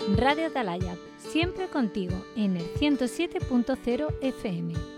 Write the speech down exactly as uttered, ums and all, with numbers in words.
Radio Atalaya, siempre contigo en el ciento siete punto cero F M.